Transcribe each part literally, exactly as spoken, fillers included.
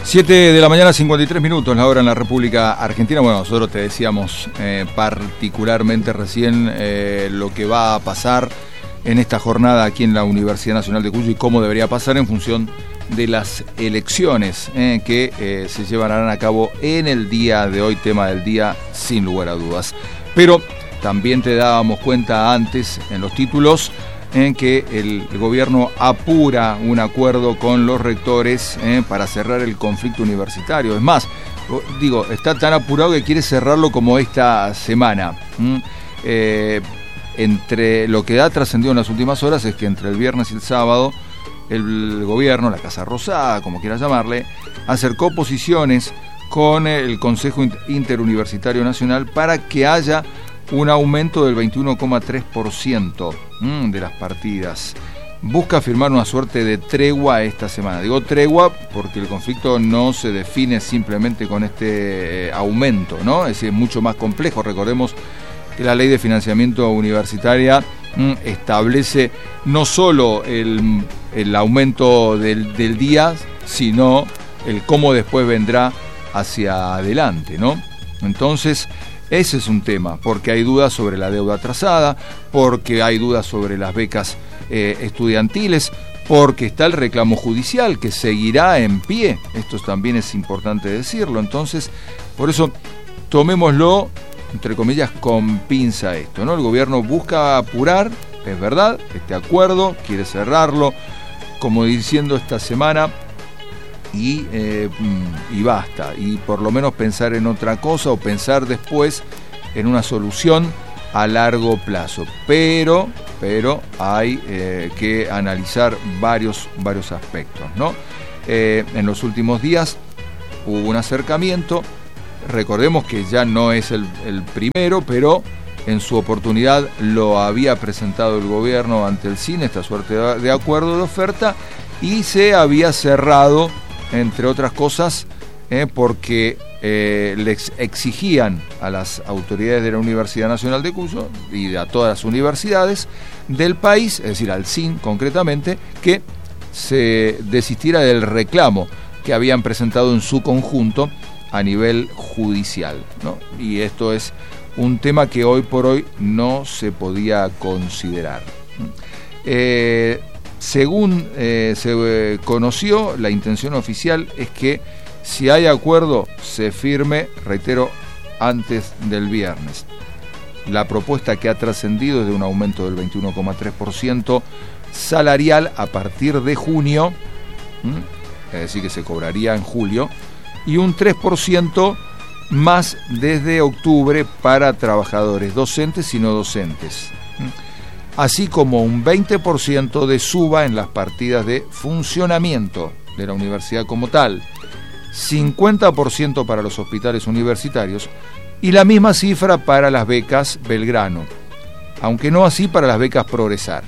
siete de la mañana, cincuenta y tres minutos, la hora en la República Argentina. Bueno, nosotros te decíamos eh, particularmente recién eh, lo que va a pasar en esta jornada aquí en la Universidad Nacional de Cuyo y cómo debería pasar en función de las elecciones eh, que eh, se llevarán a cabo en el día de hoy, tema del día sin lugar a dudas. Pero también te dábamos cuenta antes en los títulos en que el, el gobierno apura un acuerdo con los rectores eh, para cerrar el conflicto universitario. Es más, digo, está tan apurado que quiere cerrarlo como esta semana. ¿Mm? Eh, entre lo que ha trascendido en las últimas horas es que entre el viernes y el sábado el gobierno, la Casa Rosada, como quieras llamarle, acercó posiciones con el Consejo Interuniversitario Nacional para que haya un aumento del veintiuno coma tres por ciento de las partidas. Busca firmar una suerte de tregua esta semana. Digo tregua porque el conflicto no se define simplemente con este aumento, ¿no? Es decir, es mucho más complejo. Recordemos que la Ley de Financiamiento Universitaria mm, establece no solo el, el aumento del, del día, sino el cómo después vendrá hacia adelante, ¿no? Entonces, ese es un tema, porque hay dudas sobre la deuda atrasada, porque hay dudas sobre las becas eh, estudiantiles, porque está el reclamo judicial que seguirá en pie. Esto también es importante decirlo. Entonces, por eso tomémoslo, entre comillas, con pinza esto, ¿no? El gobierno busca apurar, es verdad, este acuerdo, quiere cerrarlo, como diciendo esta semana, y, eh, y basta, y por lo menos pensar en otra cosa o pensar después en una solución a largo plazo. Pero, pero hay eh, que analizar varios, varios aspectos, ¿no? Eh, en los últimos días hubo un acercamiento. Recordemos que ya no es el, el primero, pero en su oportunidad lo había presentado el gobierno ante el C I N, esta suerte de, de acuerdo de oferta, y se había cerrado, entre otras cosas, eh, porque eh, les exigían a las autoridades de la Universidad Nacional de Cuyo y a todas las universidades del país, es decir, al C I N concretamente, que se desistiera del reclamo que habían presentado en su conjunto a nivel judicial, ¿no? Y esto es un tema que hoy por hoy no se podía considerar. Eh, según eh, se eh, conoció, la intención oficial es que si hay acuerdo se firme, reitero, antes del viernes. La propuesta que ha trascendido es de un aumento del veintiuno coma tres por ciento salarial a partir de junio, ¿m? Es decir, que se cobraría en julio, y un tres por ciento más desde octubre para trabajadores docentes y no docentes, así como un veinte por ciento de suba en las partidas de funcionamiento de la universidad como tal, cincuenta por ciento para los hospitales universitarios y la misma cifra para las becas Belgrano, aunque no así para las becas Progresar.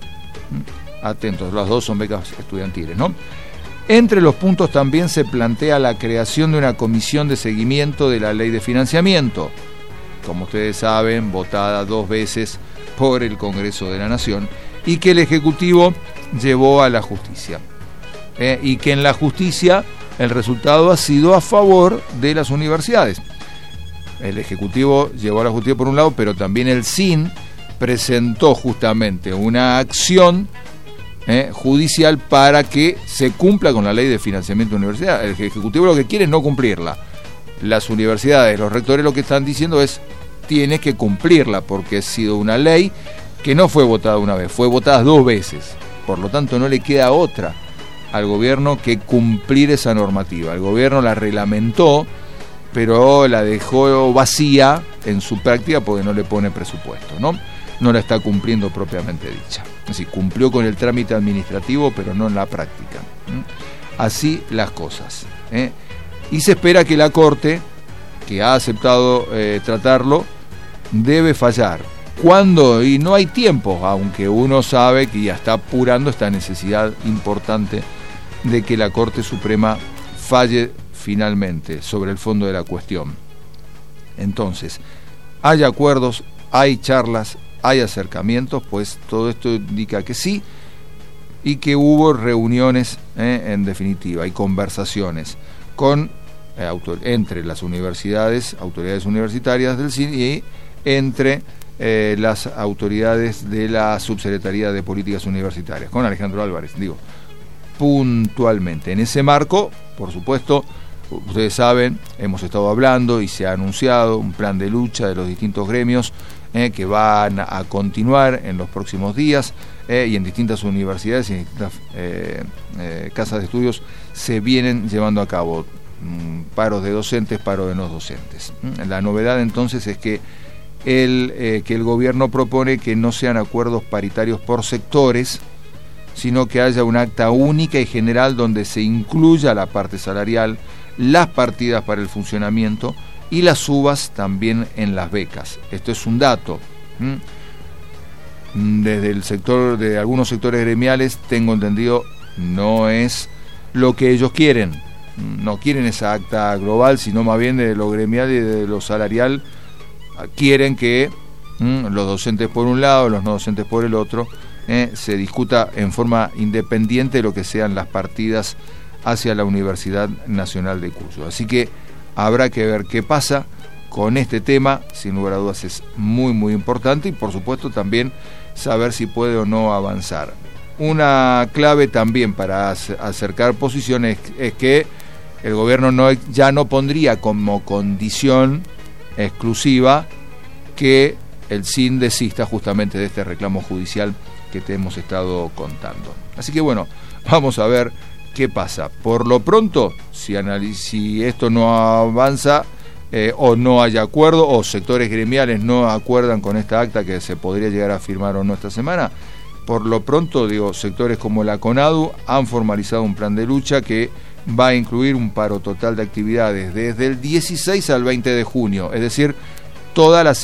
Atentos, las dos son becas estudiantiles, ¿no? Entre los puntos también se plantea la creación de una comisión de seguimiento de la ley de financiamiento, como ustedes saben, votada dos veces por el Congreso de la Nación, y que el Ejecutivo llevó a la justicia. Eh, y que en la justicia el resultado ha sido a favor de las universidades. El Ejecutivo llevó a la justicia por un lado, pero también el C I N presentó justamente una acción Eh, judicial para que se cumpla con la ley de financiamiento de la universidad. El Ejecutivo lo que quiere es no cumplirla. Las universidades, los rectores lo que están diciendo es tiene que cumplirla porque ha sido una ley que no fue votada una vez, fue votada dos veces. Por lo tanto no le queda otra al gobierno que cumplir esa normativa. El gobierno la reglamentó, pero la dejó vacía en su práctica porque no le pone presupuesto, ¿no? No la está cumpliendo propiamente dicha. Es decir, cumplió con el trámite administrativo, pero no en la práctica. ¿Mm? Así las cosas. ¿eh? Y se espera que la Corte, que ha aceptado eh, tratarlo, debe fallar. ¿Cuándo? Y no hay tiempo, aunque uno sabe que ya está apurando esta necesidad importante de que la Corte Suprema falle finalmente sobre el fondo de la cuestión. Entonces, hay acuerdos, hay charlas, hay acercamientos, pues todo esto indica que sí, y que hubo reuniones, eh, en definitiva, y conversaciones con eh, autor, entre las universidades, autoridades universitarias del C I N y entre eh, las autoridades de la Subsecretaría de Políticas Universitarias, con Alejandro Álvarez, digo, puntualmente. En ese marco, por supuesto, ustedes saben, hemos estado hablando y se ha anunciado un plan de lucha de los distintos gremios eh, que van a continuar en los próximos días eh, y en distintas universidades y en distintas eh, eh, casas de estudios se vienen llevando a cabo mm, paros de docentes, paros de no docentes. La novedad entonces es que el, eh, que el gobierno propone que no sean acuerdos paritarios por sectores, sino que haya un acta única y general donde se incluya la parte salarial, las partidas para el funcionamiento y las subas también en las becas. Esto es un dato. Desde el sector de algunos sectores gremiales, tengo entendido, no es lo que ellos quieren. No quieren esa acta global, sino más bien de lo gremial y de lo salarial. Quieren que ¿m? los docentes por un lado, los no docentes por el otro, eh, se discuta en forma independiente lo que sean las partidas hacia la Universidad Nacional de Cuyo. Así que habrá que ver qué pasa con este tema, sin lugar a dudas es muy muy importante, y por supuesto también saber si puede o no avanzar. Una clave también para acercar posiciones es que el gobierno no, ya no pondría como condición exclusiva que el C I N desista justamente de este reclamo judicial que te hemos estado contando. Así que bueno, vamos a ver qué pasa. Por lo pronto, si, si esto no avanza eh, o no hay acuerdo o sectores gremiales no acuerdan con esta acta que se podría llegar a firmar o no esta semana, por lo pronto, digo, sectores como la CONADU han formalizado un plan de lucha que va a incluir un paro total de actividades desde el dieciséis al veinte de junio, es decir, toda la